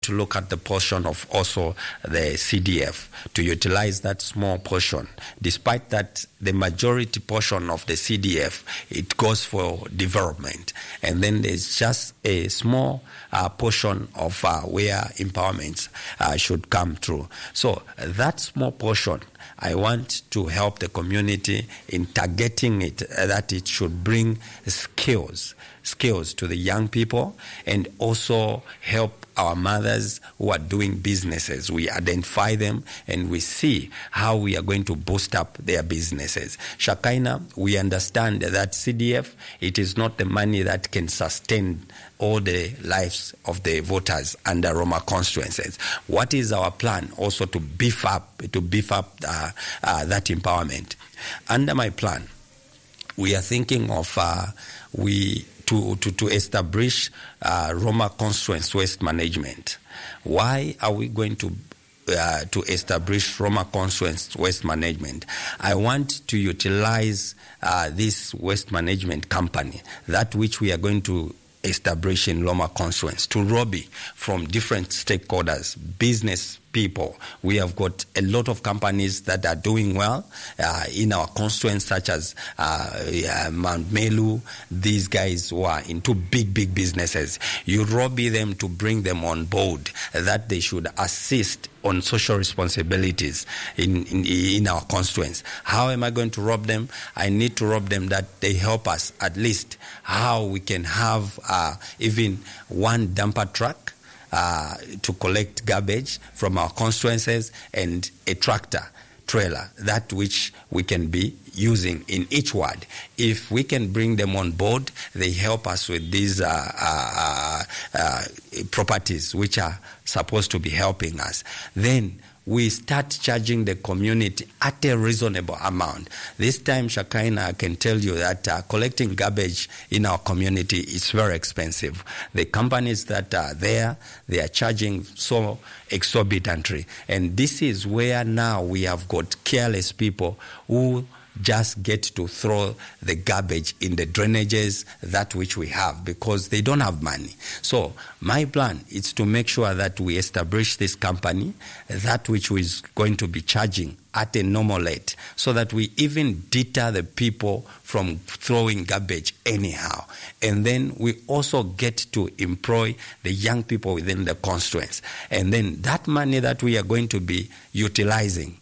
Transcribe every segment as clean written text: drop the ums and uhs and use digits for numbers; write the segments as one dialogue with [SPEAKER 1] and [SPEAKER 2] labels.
[SPEAKER 1] to look at the portion of also the CDF, to utilize that small portion. Despite that, the majority portion of the CDF, it goes for development. And then there's just a small portion of where empowerments should come through. So that small portion, I want to help the community in targeting it, that it should bring skills to the young people, and also help our mothers who are doing businesses. We identify them and we see how we are going to boost up their businesses. Shakaina, we understand that CDF, it is not the money that can sustain all the lives of the voters under Roma constituencies. What is our plan also to beef up that empowerment? Under my plan, we are thinking of to establish Roma constituency waste management. Why are we going to establish Roma constituency waste management? I want to utilize this waste management company, that which we are going to establish in Roma constituency, to lobby from different stakeholders, business people. We have got a lot of companies that are doing well in our constituents, such as Mount Melu. These guys who are into big businesses. You lobby them to bring them on board, that they should assist on social responsibilities in our constituents. How am I going to rob them? I need to rob them that they help us at least how we can have even one dumper truck to collect garbage from our constituencies, and a trailer, that which we can be using in each ward. If we can bring them on board, they help us with these properties which are supposed to be helping us. Then we start charging the community at a reasonable amount. This time, Shakaina, I can tell you that collecting garbage in our community is very expensive. The companies that are there, they are charging so exorbitantly. And this is where now we have got careless people who just get to throw the garbage in the drainages, that which we have, because they don't have money. So my plan is to make sure that we establish this company, that which is going to be charging at a normal rate, so that we even deter the people from throwing garbage anyhow. And then we also get to employ the young people within the constituents. And then that money that we are going to be utilizing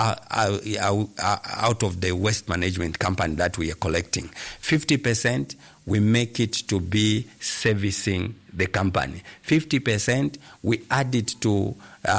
[SPEAKER 1] out of the waste management company that we are collecting, 50% we make it to be servicing the company. 50% we add it to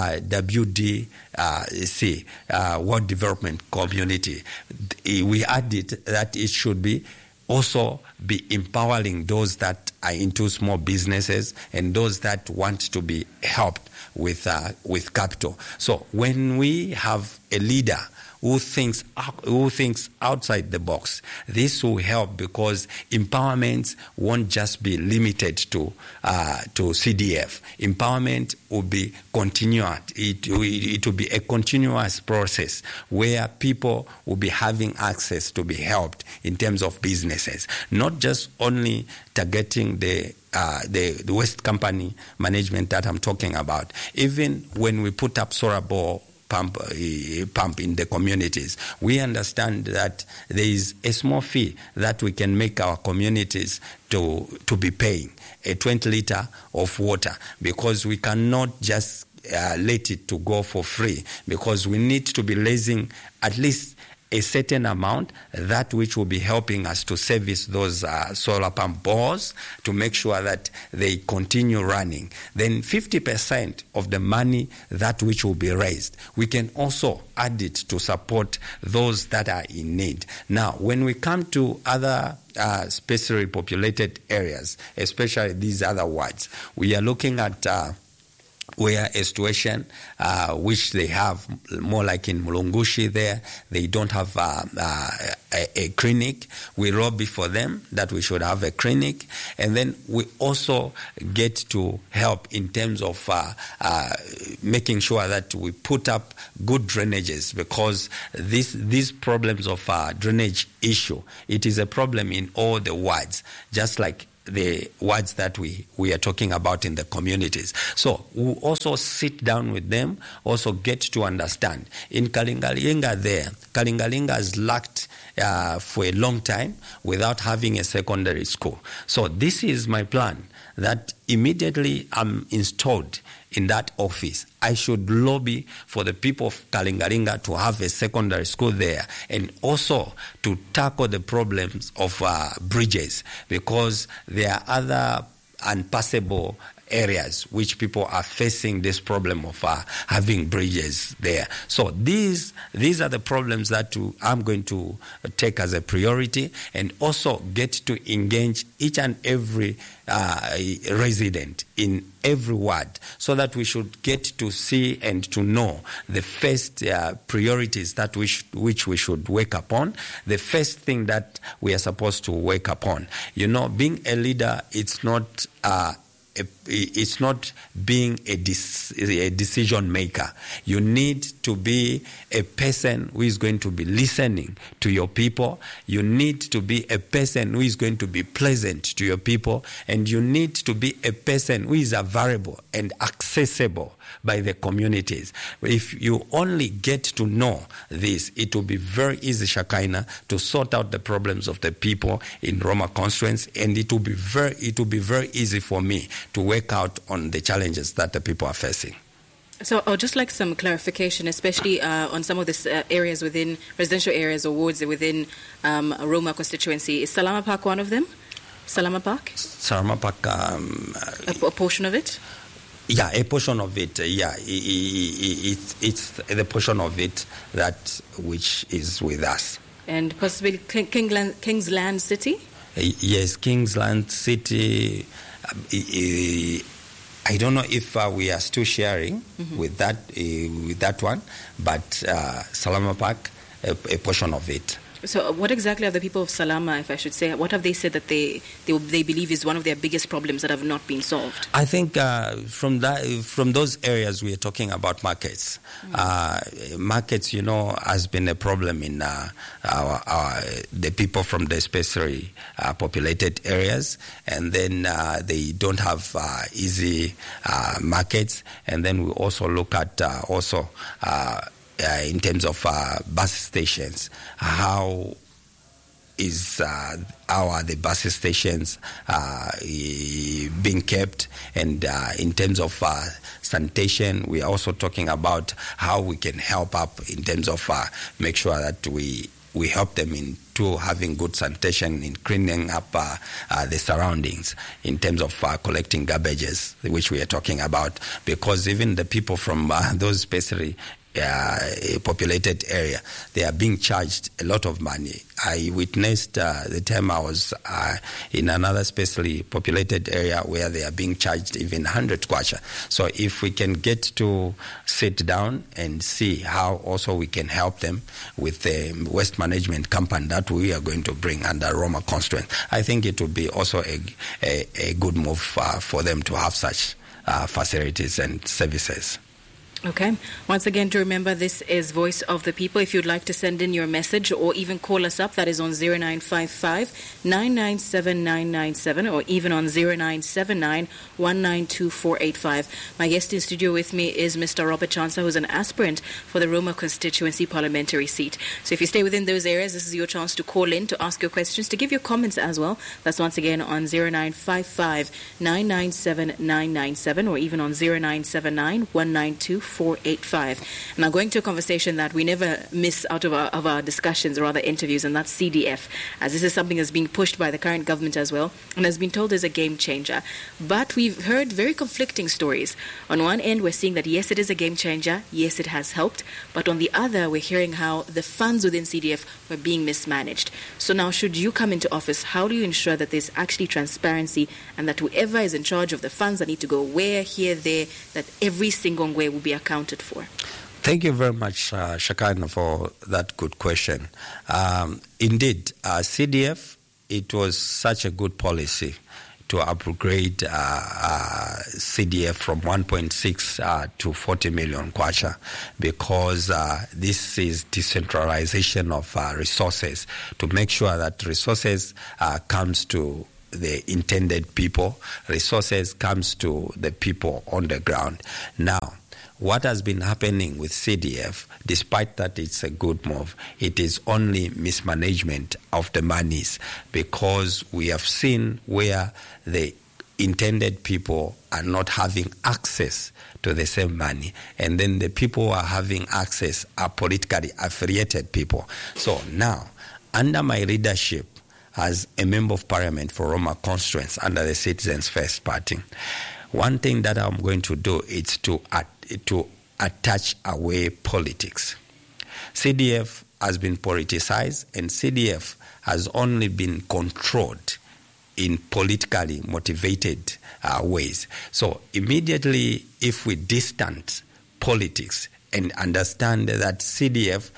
[SPEAKER 1] WDC, World Development Community. We add it that it should be also be empowering those that are into small businesses and those that want to be helped with capital. So when we have a leader who thinks outside the box, this will help, because empowerment won't just be limited to CDF. Empowerment will be continuous. It will be a continuous process where people will be having access to be helped in terms of businesses, not just only targeting the waste company management that I'm talking about. Even when we put up solar bore pump in the communities, we understand that there is a small fee that we can make our communities to be paying, a 20 liter of water, because we cannot just let it to go for free, because we need to be raising at least a certain amount, that which will be helping us to service those solar pump bores, to make sure that they continue running. Then 50% of the money that which will be raised, we can also add it to support those that are in need. Now, when we come to other sparsely populated areas, especially these other wards, we are looking at where a situation which they have, more like in Mulungushi there, they don't have a clinic. We lobby for them that we should have a clinic. And then we also get to help in terms of making sure that we put up good drainages, because these problems of drainage issue, it is a problem in all the wards, just like the wards that we are talking about in the communities. So we'll also sit down with them, also get to understand. In Kalingalinga Kalingalinga has lacked for a long time without having a secondary school. So this is my plan, that immediately I'm installed in that office, I should lobby for the people of Kalingalinga to have a secondary school there, and also to tackle the problems of bridges, because there are other unpassable areas which people are facing this problem of having bridges there. So these are the problems that I'm going to take as a priority, and also get to engage each and every resident in every ward, so that we should get to see and to know the first priorities that which we should wake up on, the first thing that we are supposed to wake up on. You know, being a leader, it's not being a decision maker. You need to be a person who is going to be listening to your people. You need to be a person who is going to be pleasant to your people. And you need to be a person who is available and accessible by the communities. If you only get to know this, it will be very easy, Shakaina, to sort out the problems of the people in Roma constituency, and it will be very easy for me to work out on the challenges that the people are facing.
[SPEAKER 2] So I'd just like some clarification, especially on some of these areas within residential areas or wards within Roma constituency. Is Salama Park one of them? Salama Park?
[SPEAKER 1] Salama Park.
[SPEAKER 2] A portion of it?
[SPEAKER 1] Yeah, a portion of it. It's the portion of it that which is with us.
[SPEAKER 2] And possibly Kingsland City?
[SPEAKER 1] Yes, Kingsland City. I don't know if we are still sharing with that one, but Salama Park, a portion of it.
[SPEAKER 2] So what exactly are the people of Salama, if I should say, what have they said that they believe is one of their biggest problems that have not been solved?
[SPEAKER 1] I think from those areas we are talking about markets. Markets, you know, has been a problem in the people from the especially populated areas, and then they don't have easy markets. And then we also look at in terms of bus stations, how are the bus stations being kept? And in terms of sanitation, we are also talking about how we can help up in terms of make sure that we help them into having good sanitation, in cleaning up the surroundings, in terms of collecting garbages, which we are talking about, because even the people from those especially populated area, they are being charged a lot of money. I witnessed the time I was in another specially populated area where they are being charged even 100 kwacha. So if we can get to sit down and see how also we can help them with the waste management company that we are going to bring under Roma constituency, I think it would be also a good move for them to have such facilities and services.
[SPEAKER 2] Okay. Once again, to remember, this is Voice of the People. If you'd like to send in your message or even call us up, that is on 0955 997 997 or even on 0979 192 485. My guest in studio with me is Mr. Robert Chancellor, who's an aspirant for the Roma constituency parliamentary seat. So if you stay within those areas, this is your chance to call in, to ask your questions, to give your comments as well. That's once again on 0955 997 997 or even on 0979 192 485. Now, going to a conversation that we never miss out of our discussions or other interviews, and that's CDF, as this is something that's being pushed by the current government as well, and has been told is a game changer. But we've heard very conflicting stories. On one end, we're seeing that yes, it is a game changer, yes, it has helped, but on the other, we're hearing how the funds within CDF were being mismanaged. So now, should you come into office, how do you ensure that there's actually transparency and that whoever is in charge of the funds that need to go where, here, there, that every single way will be accounted for?
[SPEAKER 1] Thank you very much, Shakana, for that good question. Indeed, CDF, it was such a good policy to upgrade CDF from 1.6 to 40 million kwacha, because this is decentralization of resources, to make sure that resources comes to the intended people. Resources comes to the people on the ground. Now, what has been happening with CDF, despite that it's a good move, it is only mismanagement of the monies, because we have seen where the intended people are not having access to the same money, and then the people who are having access are politically affiliated people. So now, under my leadership as a member of parliament for Roma constituents under the Citizens First Party, one thing that I'm going to do is to attach away politics. CDF has been politicized, and CDF has only been controlled in politically motivated ways. So immediately, if we distance politics and understand that CDF,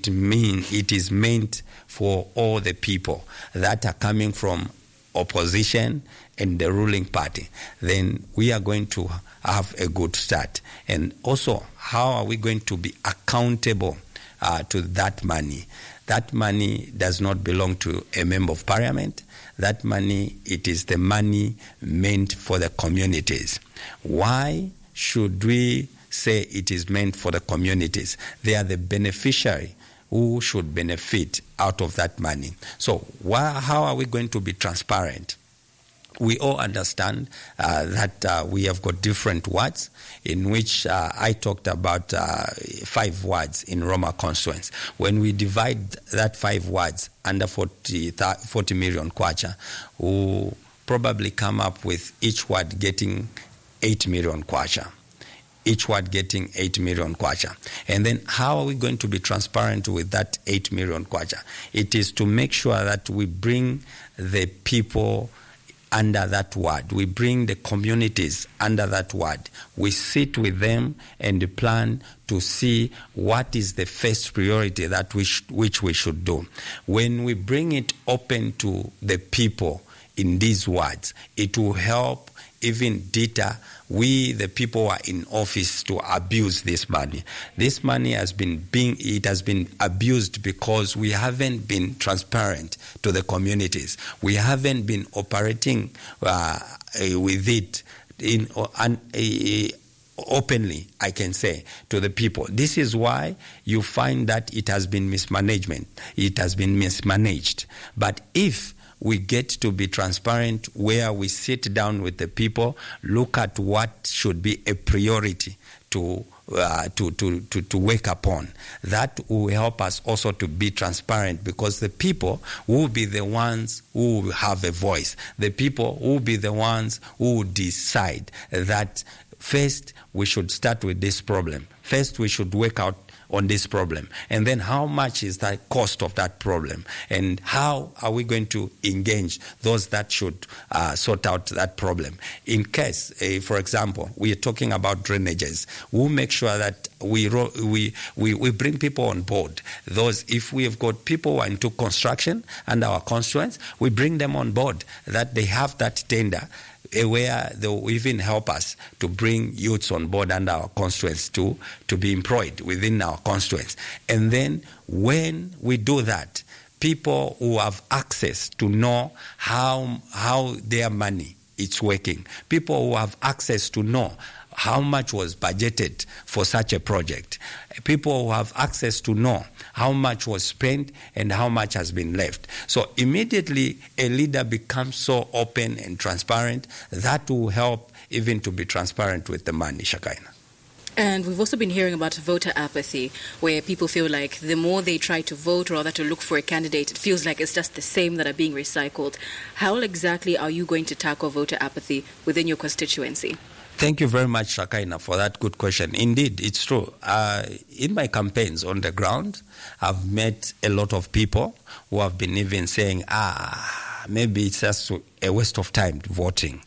[SPEAKER 1] it is meant for all the people that are coming from opposition and the ruling party, then we are going to have a good start. And also, how are we going to be accountable to that money? That money does not belong to a member of parliament. That money, it is the money meant for the communities. Why should we say it is meant for the communities? They are the beneficiary who should benefit out of that money. So how are we going to be transparent? We all understand that we have got different wards, in which I talked about 5 wards in Roma constituents. When we divide that 5 wards under 40 million kwacha, we probably come up with each ward getting 8 million kwacha. Each ward getting 8 million kwacha. And then how are we going to be transparent with that 8 million kwacha? It is to make sure that we bring the people under that ward. We bring the communities under that ward. We sit with them and plan to see what is the first priority that which we should do. When we bring it open to the people in these wards, it will help even deter the people who are in office to abuse this money. This money has been abused because we haven't been transparent to the communities. We haven't been operating with it openly, I can say, to the people. This is why you find that it has been mismanagement. It has been mismanaged. But if we get to be transparent, where we sit down with the people, look at what should be a priority to wake upon. That will help us also to be transparent, because the people will be the ones who will have a voice. The people will be the ones who will decide that first we should start with this problem. First we should work out on this problem, and then how much is the cost of that problem, and how are we going to engage those that should sort out that problem. In case, for example, we are talking about drainages, we'll make sure that we bring people on board. Those, if we have got people who are into construction and our constituents, we bring them on board, that they have that tender, where they will even help us to bring youths on board under our constituents to be employed within our constituents. And then when we do that, people who have access to know how their money is working, people who have access to know how much was budgeted for such a project, people who have access to know how much was spent and how much has been left. So immediately a leader becomes so open and transparent, that will help even to be transparent with the money, Shakaina.
[SPEAKER 2] And we've also been hearing about voter apathy, where people feel like the more they try to vote, or rather to look for a candidate, it feels like it's just the same that are being recycled. How exactly are you going to tackle voter apathy within your constituency?
[SPEAKER 1] Thank you very much, Shakaina, for that good question. Indeed, it's true. In my campaigns on the ground, I've met a lot of people who have been even saying, maybe it's just a waste of time voting.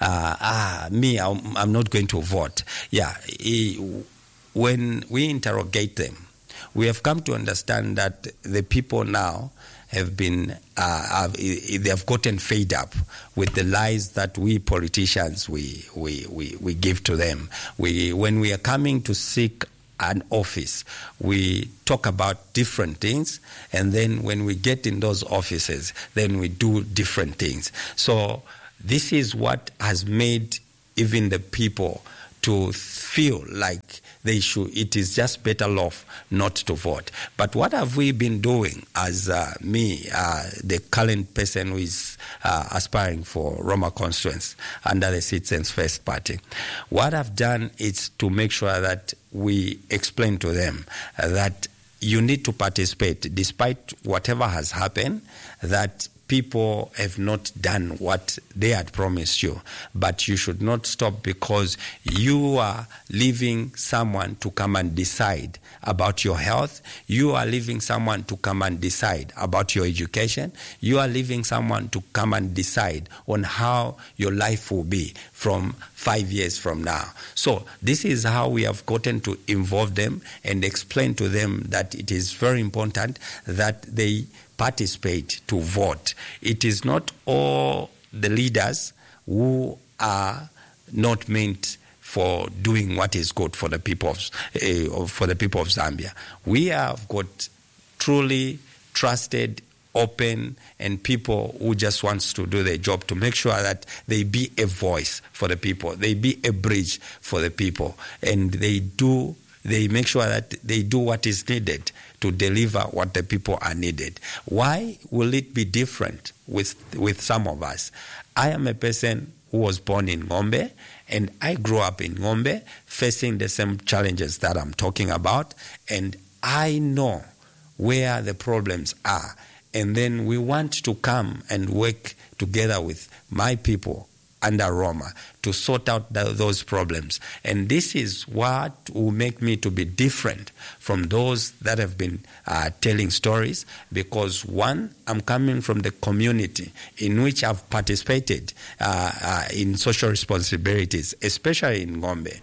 [SPEAKER 1] I'm not going to vote. Yeah, when we interrogate them, we have come to understand that the people now have been, they have gotten fed up with the lies that we politicians we give to them. When we are coming to seek an office, we talk about different things, and then when we get in those offices, then we do different things. So this is what has made even the people to feel like it is just better off not to vote. But what have we been doing as the current person who is aspiring for Roma constituents under the Citizens First Party? What I've done is to make sure that we explain to them that you need to participate despite whatever has happened, that people have not done what they had promised you, but you should not stop because you are leaving someone to come and decide about your health. You are leaving someone to come and decide about your education. You are leaving someone to come and decide on how your life will be from 5 years from now. So this is how we have gotten to involve them and explain to them that it is very important that they participate to vote. It is not all the leaders who are not meant for doing what is good for the people of Zambia. We have got truly trusted, open, and people who just wants to do their job to make sure that they be a voice for the people, they be a bridge for the people, and they make sure that they do what is needed to deliver what the people are needed. Why will it be different with some of us? I am a person who was born in Ngombe, and I grew up in Ngombe facing the same challenges that I'm talking about, and I know where the problems are. And then we want to come and work together with my people under Roma to sort out those problems. And this is what will make me to be different from those that have been telling stories, because one, I'm coming from the community in which I've participated in social responsibilities, especially in Ngombe.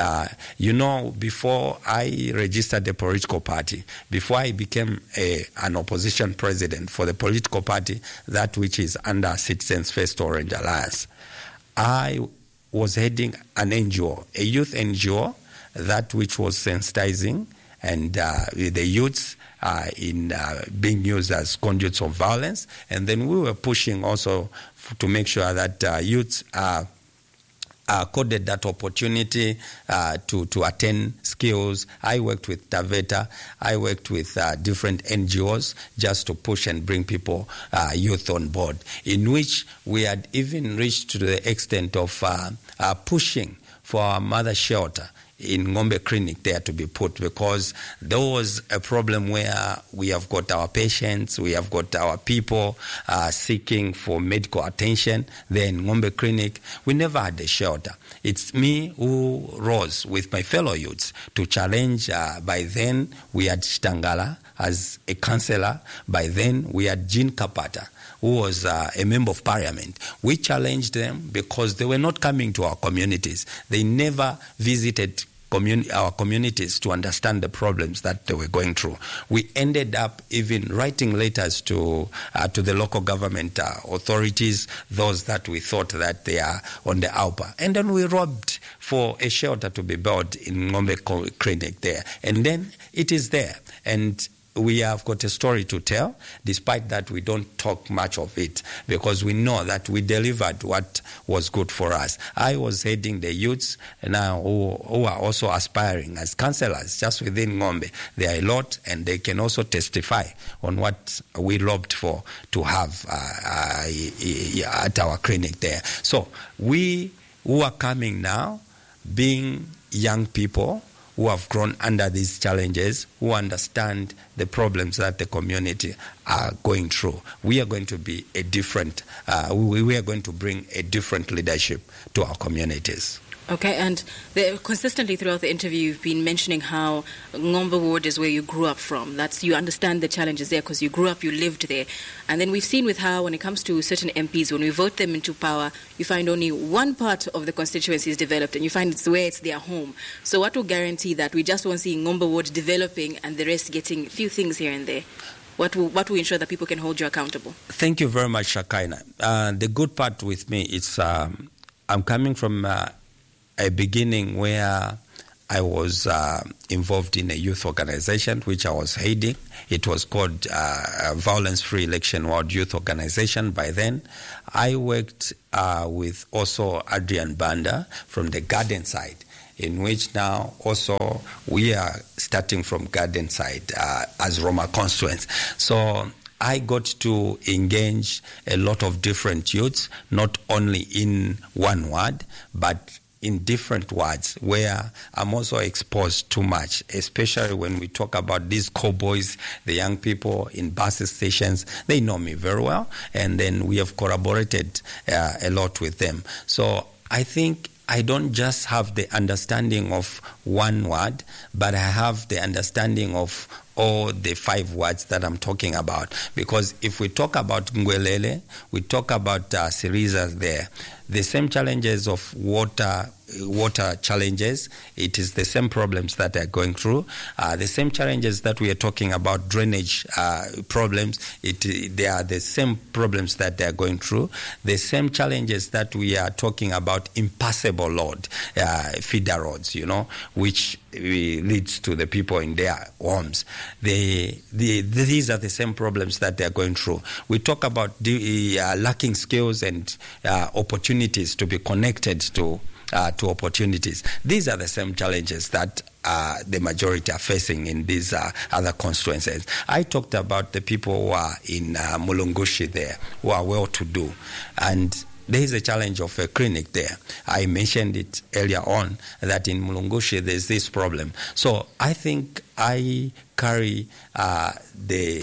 [SPEAKER 1] Before I registered the political party, before I became an opposition president for the political party, that which is under Citizens First Orange Alliance, I was heading an NGO, a youth NGO, that which was sensitizing and the youths in being used as conduits of violence. And then we were pushing also to make sure that youths are accorded that opportunity to attend skills. I worked with Taveta. I worked with different NGOs just to push and bring people, youth on board, in which we had even reached to the extent of pushing for our mother shelter in Ngombe Clinic there to be put, because there was a problem where we have got our patients, we have got our people seeking for medical attention there in Ngombe Clinic. We never had a shelter. It's me who rose with my fellow youths to challenge. By then, we had Chitangala as a councillor. By then, we had Jean Kapata, who was a member of parliament. We challenged them because they were not coming to our communities. They never visited our communities to understand the problems that they were going through. We ended up even writing letters to the local government authorities, those that we thought that they are on the ouper. And then we robbed for a shelter to be built in Ngombe Clinic there. And then it is there. And we have got a story to tell. Despite that, we don't talk much of it because we know that we delivered what was good for us. I was heading the youths now who are also aspiring as councillors just within Ngombe. There are a lot, and they can also testify on what we lobbied for to have at our clinic there. So we who are coming now, being young people who have grown under these challenges, who understand the problems that the community are going through, we are going to be a different, we are going to bring a different leadership to our communities.
[SPEAKER 2] Okay, and consistently throughout the interview, you've been mentioning how Ngombe Ward is where you grew up from. You understand the challenges there because you grew up, you lived there. And then we've seen with how when it comes to certain MPs, when we vote them into power, you find only one part of the constituency is developed, and you find it's where it's their home. So what will guarantee that we just won't see Ngombe Ward developing and the rest getting a few things here and there? What will ensure that people can hold you accountable?
[SPEAKER 1] Thank you very much, Shakaina. The good part with me is I'm coming from a beginning where I was involved in a youth organization which I was heading. It was called Violence Free Election World Youth Organization by then. I worked with also Adrian Banda from the Garden side, in which now also we are starting from Garden side as Roma constituents. So I got to engage a lot of different youths, not only in one ward, but in different wards where I'm also exposed too much, especially when we talk about these cowboys, the young people in bus stations. They know me very well, and then we have collaborated a lot with them. So I think I don't just have the understanding of one word, but I have the understanding of all the 5 words that I'm talking about. Because if we talk about Ngwelele, we talk about Siriza there, the same challenges of water challenges, it is the same problems that they're going through. The same challenges that we are talking about, drainage problems, they are the same problems that they're going through. The same challenges that we are talking about, impassable road, feeder roads, which leads to the people in their homes. These are the same problems that they're going through. We talk about lacking skills and opportunities to be connected to opportunities. These are the same challenges that the majority are facing in these other constituencies. I talked about the people who are in Mulungushi there, who are well-to-do, and there is a challenge of a clinic there. I mentioned it earlier on that in Mulungushi there's this problem. So I think I carry the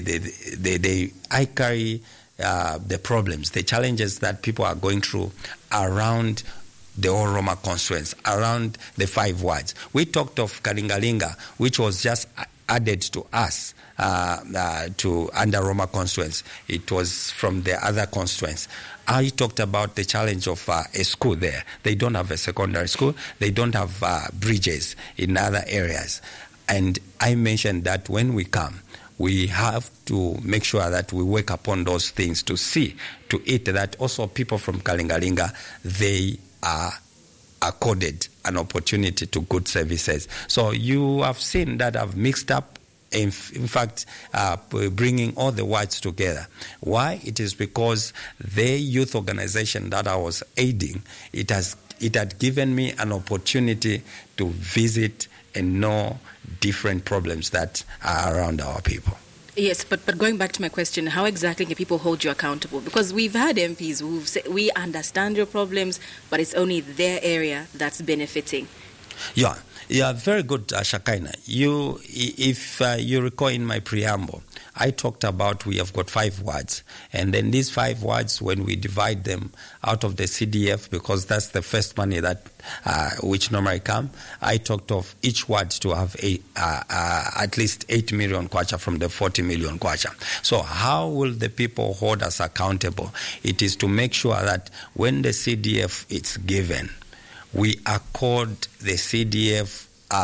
[SPEAKER 1] problems, the challenges that people are going through around the Roma constituents, around the 5 wards. We talked of Kalingalinga, which was just added to us to under Roma constituents. It was from the other constituents. I talked about the challenge of a school there. They don't have a secondary school. They don't have bridges in other areas. And I mentioned that when we come, we have to make sure that we work upon those things to see to it that also people from Kalingalinga, they are accorded an opportunity to good services. So you have seen that I've mixed up, in fact, bringing all the words together. Why? It is because the youth organization that I was aiding, it had given me an opportunity to visit and know different problems that are around our people.
[SPEAKER 2] Yes, but going back to my question, how exactly can people hold you accountable? Because we've had MPs who've said, we understand your problems, but it's only their area that's benefiting.
[SPEAKER 1] Yeah, very good, Shakaina. If you recall in my preamble, I talked about we have got 5 wards, and then these 5 wards, when we divide them out of the CDF, because that's the first money that which normally come, I talked of each ward to have at least 8 million kwacha from the 40 million kwacha. So how will the people hold us accountable? It is to make sure that when the CDF is given, we accord the CDF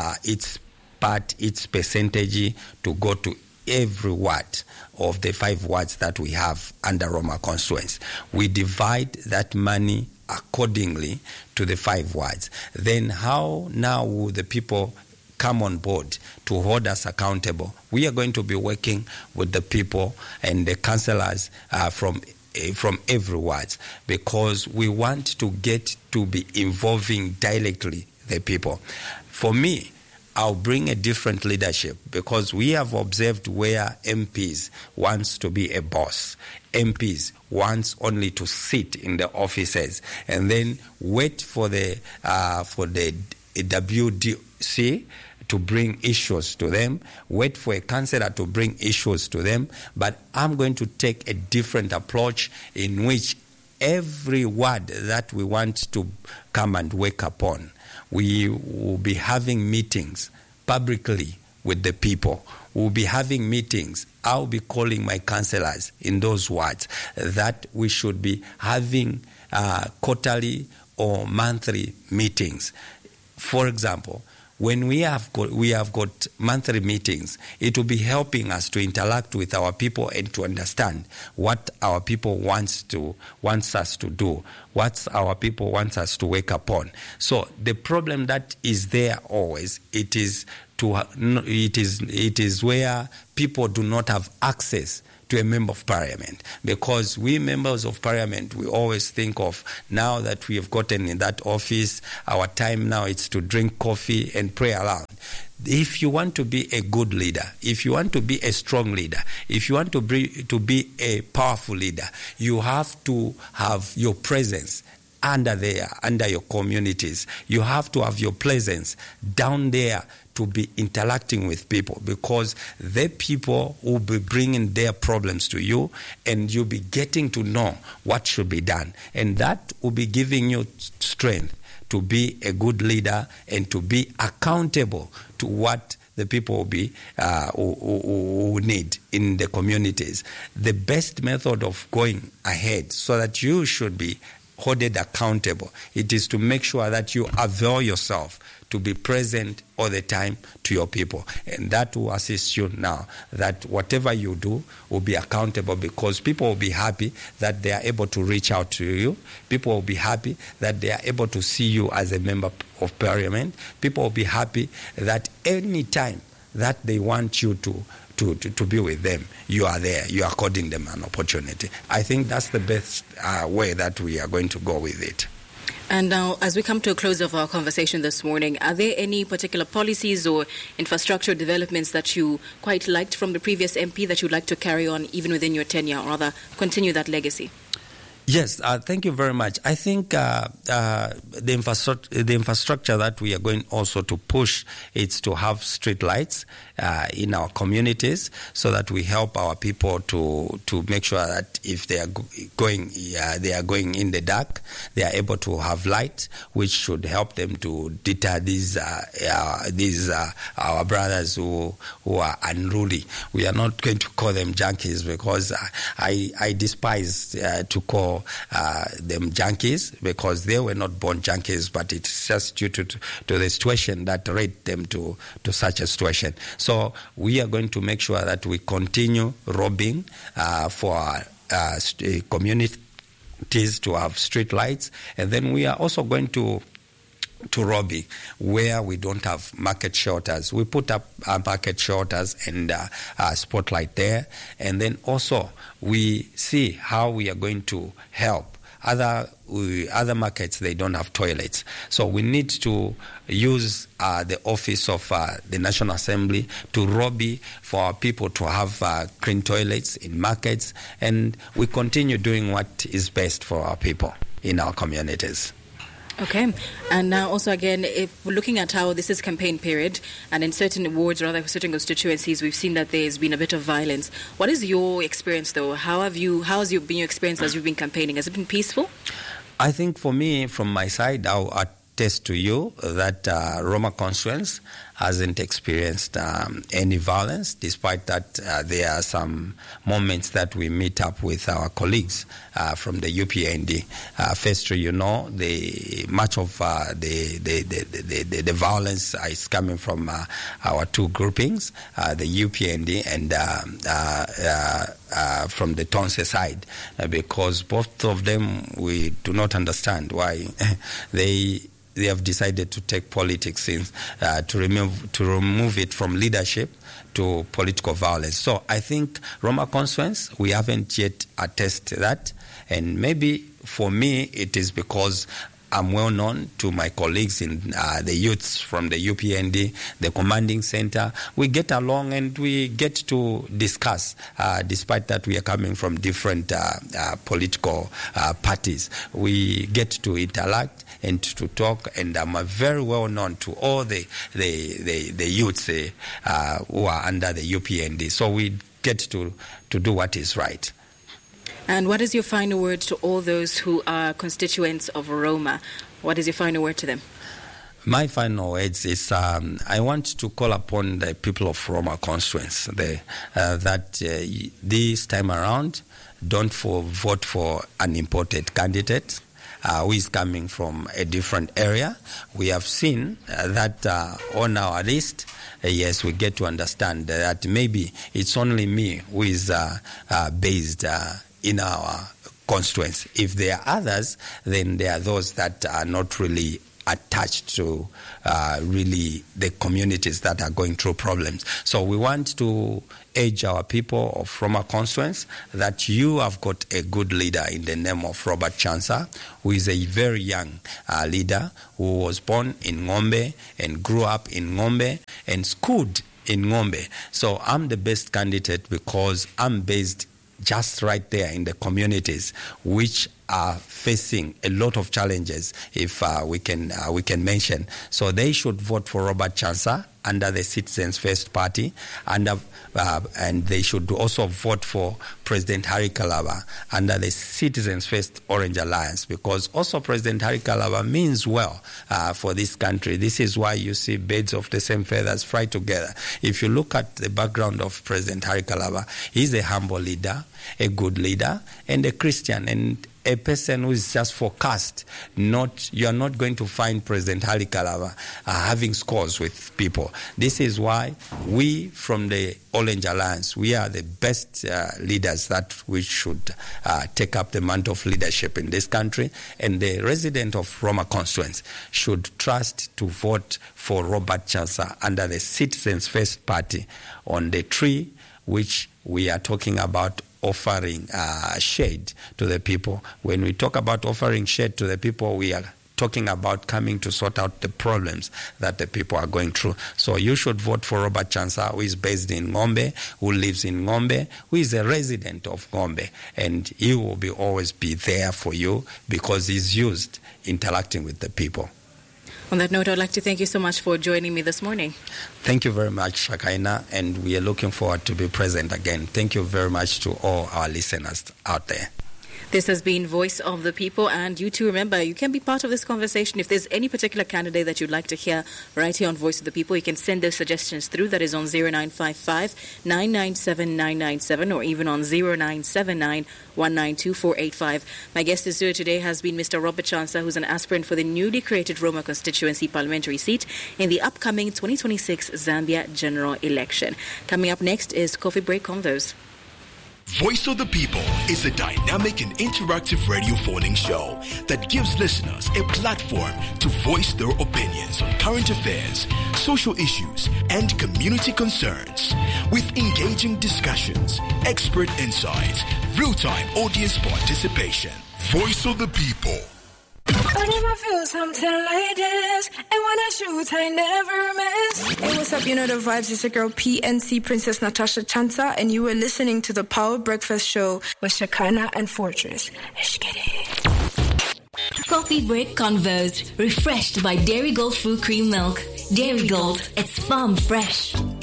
[SPEAKER 1] its percentage to go to every ward of the 5 wards that we have under Roma constituents. We divide that money accordingly to the 5 wards. Then how now will the people come on board to hold us accountable? We are going to be working with the people and the councillors from every ward, because we want to get to be involving directly the people. For me, I'll bring a different leadership, because we have observed where MPs wants to be a boss. MPs wants only to sit in the offices and then wait for the WDC to bring issues to them, wait for a councillor to bring issues to them. But I'm going to take a different approach in which every word that we want to come and work upon, we will be having meetings publicly with the people. We'll be having meetings. I'll be calling my councillors in those wards that we should be having quarterly or monthly meetings. For example, when we have got monthly meetings, it will be helping us to interact with our people and to understand what our people wants us to do, what our people wants us to wake up on. So the problem that is there always, it is where people do not have access to a member of parliament, because we members of parliament, we always think of, now that we have gotten in that office, our time now is to drink coffee and pray around. If you want to be a good leader, if you want to be a strong leader, if you want to be a powerful leader, you have to have your presence under your communities. You have to have your presence down there to be interacting with people, because the people will be bringing their problems to you, and you'll be getting to know what should be done. And that will be giving you strength to be a good leader and to be accountable to what the people will be who need in the communities. The best method of going ahead so that you should be held accountable, it is to make sure that you avail yourself to be present all the time to your people. And that will assist you now, that whatever you do will be accountable, because people will be happy that they are able to reach out to you. People will be happy that they are able to see you as a member of parliament. People will be happy that any time that they want you to be with them, you are there, you are according them an opportunity. I think that's the best way that we are going to go with it.
[SPEAKER 2] And now, as we come to a close of our conversation this morning, are there any particular policies or infrastructure developments that you quite liked from the previous MP that you'd like to carry on even within your tenure, or rather continue that legacy?
[SPEAKER 1] Yes, thank you very much. I think the infrastructure that we are going also to push is to have street lights in our communities, so that we help our people to make sure that if they are going in the dark, they are able to have light, which should help them to deter these our brothers who are unruly. We are not going to call them junkies, because I despise to call them junkies, because they were not born junkies, but it's just due to the situation that led them to such a situation. So we are going to make sure that we continue robbing for our communities to have street lights, and then we are also going to Robbie, where we don't have market shelters. We put up market shelters and spotlight there, and then also we see how we are going to help other markets. They don't have toilets, so we need to use the office of the National Assembly to lobby for our people to have clean toilets in markets, and we continue doing what is best for our people in our communities.
[SPEAKER 2] Okay, and now also again, if we're looking at how this is campaign period, and in certain wards, rather certain constituencies, we've seen that there's been a bit of violence. What is your experience, though? How has been your experience as you've been campaigning? Has it been peaceful?
[SPEAKER 1] I think for me, from my side, I'll attest to you that Roma constituents hasn't experienced any violence, despite that there are some moments that we meet up with our colleagues from the UPND. Firstly, much of the violence is coming from our two groupings, the UPND and from the Tonse side, because both of them, we do not understand why they have decided to take politics to remove it from leadership to political violence. So I think Roma constituents, we haven't yet attested that, and maybe for me it is because I'm well known to my colleagues in the youths from the UPND, the commanding center. We get along and we get to discuss, despite that we are coming from different political parties. We get to interact and to talk, and I'm very well known to all the youths who are under the UPND. So we get to do what is right.
[SPEAKER 2] And what is your final word to all those who are constituents of Roma? What is your final word to them?
[SPEAKER 1] My final words is I want to call upon the people of Roma constituents that this time around, don't vote for an imported candidate. who is coming from a different area. We have seen that on our list, yes, we get to understand that maybe it's only me who is based in our constituency. If there are others, then there are those that are not really attached to really the communities that are going through problems. So we want to urge our people of Roma constituents that you have got a good leader in the name of Robert Chansa, who is a very young leader who was born in Ngombe and grew up in Ngombe and schooled in Ngombe. So I'm the best candidate because I'm based just right there in the communities which are facing a lot of challenges, if we can mention. So they should vote for Robert Chansa under the Citizens First Party, and they should also vote for President Harry Kalaba under the Citizens First Orange Alliance, because also President Harry Kalaba means well for this country. This is why you see birds of the same feathers fly together. If you look at the background of President Harry Kalaba, he's a humble leader, a good leader, and a Christian, and a person who is just forecast. You are not going to find President Harry Kalaba having scores with people. This is why we from the Orange Alliance, we are the best leaders that we should take up the mantle of leadership in this country, and the resident of Roma constituents should trust to vote for Robert Chansa under the Citizens First Party on the tree which we are talking about offering shade to the people. When we talk about offering shade to the people, we are talking about coming to sort out the problems that the people are going through. So you should vote for Robert Chansa, who is based in Ngombe, who lives in Ngombe, who is a resident of Ngombe, and he will always be there for you because he's used interacting with the people.
[SPEAKER 2] On that note, I'd like to thank you so much for joining me this morning.
[SPEAKER 1] Thank you very much, Shakaina, and we are looking forward to be present again. Thank you very much to all our listeners out there.
[SPEAKER 2] This has been Voice of the People, and you too, remember, you can be part of this conversation. If there's any particular candidate that you'd like to hear right here on Voice of the People, you can send those suggestions through. That is on 0955 997 997 or even on 0979 192485. My guest in studio today has been Mr. Robert Chansa, who's an aspirant for the newly created Roma constituency parliamentary seat in the upcoming 2026 Zambia general election. Coming up next is Coffee Break Convos.
[SPEAKER 3] Voice of the People is a dynamic and interactive radio phoning show that gives listeners a platform to voice their opinions on current affairs, social issues, and community concerns. With engaging discussions, expert insights, real-time audience participation. Voice of the People.
[SPEAKER 4] I never feel something like this, and when I shoot, I never miss. Hey, what's up? You know the vibes. It's your girl PNC Princess Natasha Chansa, and you were listening to the Power Breakfast Show with Shakana and Fortress. Let's get it.
[SPEAKER 5] Coffee Break Convos, refreshed by Dairy Gold Fruit Cream Milk. Dairy Gold, it's farm fresh.